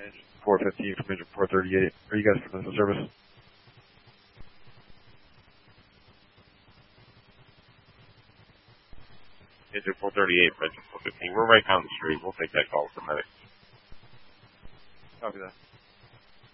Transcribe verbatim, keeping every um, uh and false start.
four fifteen from engine four thirty-eight. Are you guys from the service? Engine four thirty-eight from engine four fifteen. We're right down the street. We'll take that call for a minute. Copy that.